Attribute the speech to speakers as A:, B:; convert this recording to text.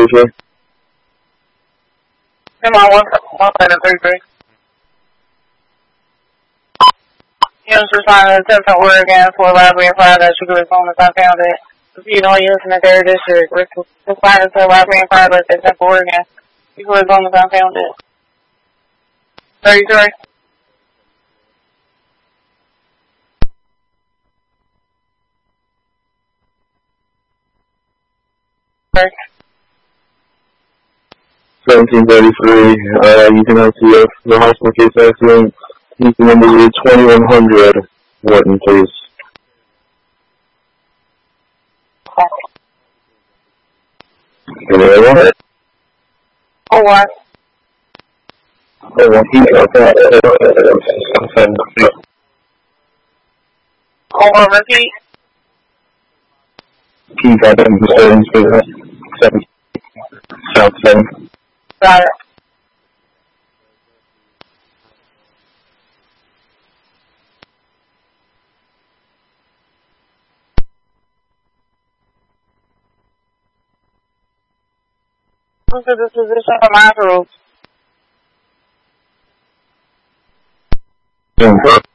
A: 1933.
B: Come on, 133. Units responding to attempt to Oregon for robbery and fire that sugar components. I found it. Repeat on use in the 3rd district. Responding to robbery and fire that attempt to Oregon. Sugar components. I found it. 33. Sorry.
A: 1733, you can ICF the hospital case accident. The number is 2100, Wharton, please. Anyone?
B: Oh, what?
A: Oh, well, he got that.
B: Oh, what, repeat?
A: He got them for 7, South 7.
B: Got it. What's the disposition for my group?